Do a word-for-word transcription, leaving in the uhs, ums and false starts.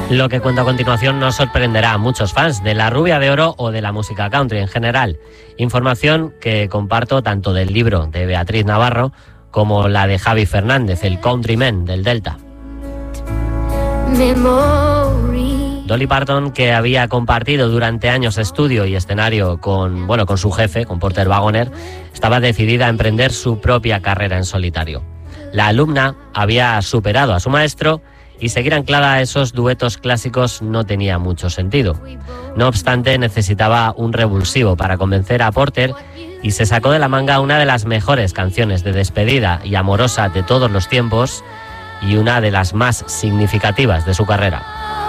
Lo que cuento a continuación no sorprenderá a muchos fans de La Rubia de Oro o de la música country en general. Información que comparto tanto del libro de Beatriz Navarro como la de Javi Fernández, el Countryman del Delta. Dolly Parton, que había compartido durante años estudio y escenario con, bueno, con su jefe, con Porter Wagoner, estaba decidida a emprender su propia carrera en solitario. La alumna había superado a su maestro y seguir anclada a esos duetos clásicos no tenía mucho sentido. No obstante, necesitaba un revulsivo para convencer a Porter y se sacó de la manga una de las mejores canciones de despedida y amorosa de todos los tiempos y una de las más significativas de su carrera.